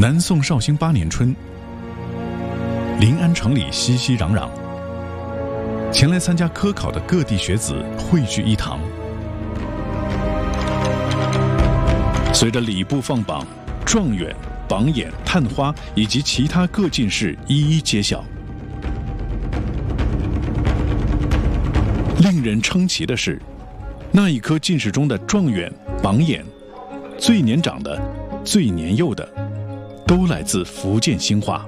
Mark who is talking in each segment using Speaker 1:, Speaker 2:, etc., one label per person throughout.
Speaker 1: 南宋绍兴8年春，临安城里熙熙攘攘，前来参加科考的各地学子汇聚一堂。随着礼部放榜，状元、榜眼、探花以及其他各进士一一揭晓。令人称奇的是，那一科进士中的状元、榜眼，最年长的、最年幼的，都来自福建兴化。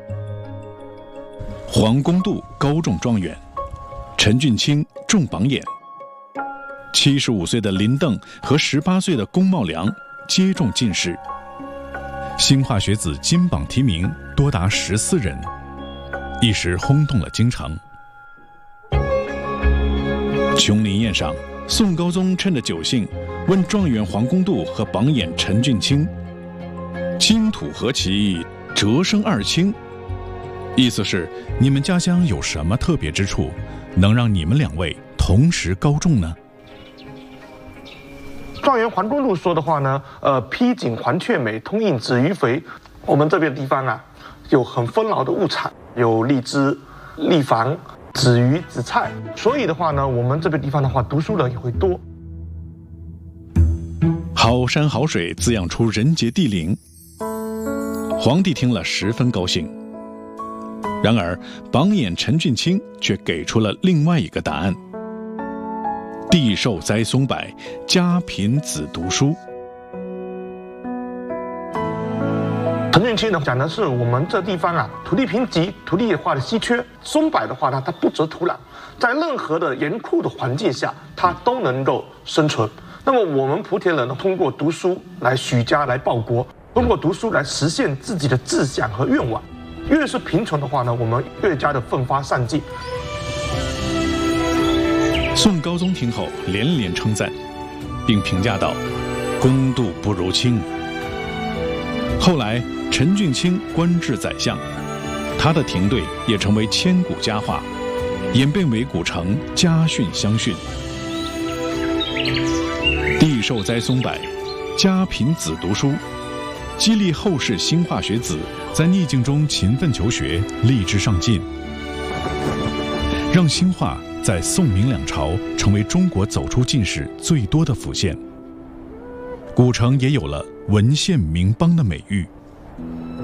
Speaker 1: 黄公度高中状元，陈俊卿中榜眼，75岁的林邓和18岁的龚茂良皆中进士。兴化学子金榜题名多达14人，一时轰动了京城。琼林宴上，宋高宗趁着酒兴，问状元黄公度和榜眼陈俊卿：“清土何其，折生二卿？”意思是你们家乡有什么特别之处，能让你们2位同时高中呢？
Speaker 2: 状元黄公度说的话呢，披锦黄雀美，通应子鱼肥。我们这边地方啊，有很丰饶的物产，有荔枝、荔房、紫鱼、紫菜，所以的话呢，我们这边地方的话，读书人也会多。
Speaker 1: 好山好水滋养出人杰地灵，皇帝听了十分高兴。然而，榜眼陈俊卿却给出了另外一个答案：地寿栽松柏，家贫子读书。
Speaker 2: 陈俊卿呢讲的是我们这地方啊，土地贫瘠，土地化的稀缺。松柏的话呢，它不择土壤，在任何的严酷的环境下，它都能够生存。那么我们莆田人呢，通过读书来许家来报国，通过读书来实现自己的志向和愿望。越是贫穷的话呢，我们越加的奋发上进。
Speaker 1: 宋高宗听后连连称赞，并评价道：“公度不如卿。”后来，陈俊卿官至宰相，他的廷对也成为千古佳话，演变为古城家训乡训。地寿栽松柏，家贫子读书，激励后世兴化学子在逆境中勤奋求学，励志上进，让兴化在宋明两朝成为中国走出进士最多的府县。古城也有了文献名邦的美誉。